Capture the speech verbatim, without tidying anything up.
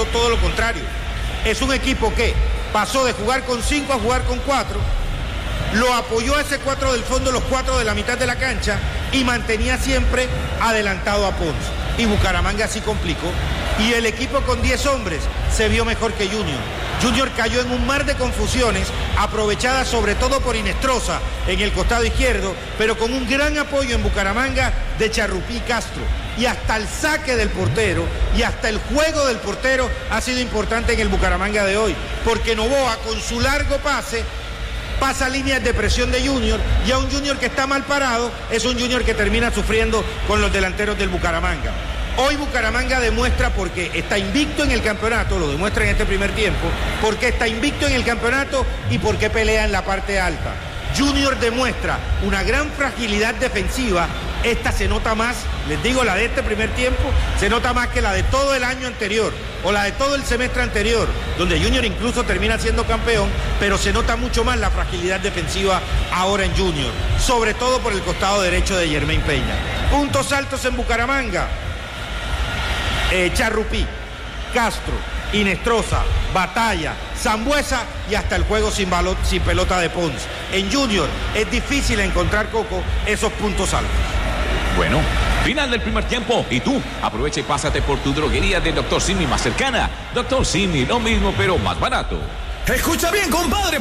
resultó todo lo contrario. Es un equipo que pasó de jugar con cinco a jugar con cuatro, lo apoyó a ese cuatro del fondo, los cuatro de la mitad de la cancha, y mantenía siempre adelantado a Ponce. Y Bucaramanga sí complicó. Y el equipo con diez hombres se vio mejor que Junior. Junior cayó en un mar de confusiones, aprovechadas sobre todo por Inestrosa en el costado izquierdo, pero con un gran apoyo en Bucaramanga de Charrupí y Castro. Y hasta el saque del portero y hasta el juego del portero ha sido importante en el Bucaramanga de hoy, porque Novoa con su largo pase pasa líneas de presión de Junior, y a un Junior que está mal parado es un Junior que termina sufriendo con los delanteros del Bucaramanga. Hoy Bucaramanga demuestra, porque está invicto en el campeonato, lo demuestra en este primer tiempo, porque está invicto en el campeonato y porque pelea en la parte alta. Junior demuestra una gran fragilidad defensiva. Esta se nota más, les digo, la de este primer tiempo, se nota más que la de todo el año anterior, o la de todo el semestre anterior, donde Junior incluso termina siendo campeón, pero se nota mucho más la fragilidad defensiva ahora en Junior, sobre todo por el costado derecho de Germain Peña. Puntos altos en Bucaramanga. Eh, Charrupí, Castro, Inestrosa, Batalla, Sambuesa y hasta el juego sin, balot, sin pelota de Ponce. En Junior es difícil encontrar, Coco, esos puntos altos. Bueno, final del primer tiempo. Y tú, aprovecha y pásate por tu droguería de doctor Simi más cercana. doctor Simi, lo mismo pero más barato. Escucha bien, compadre.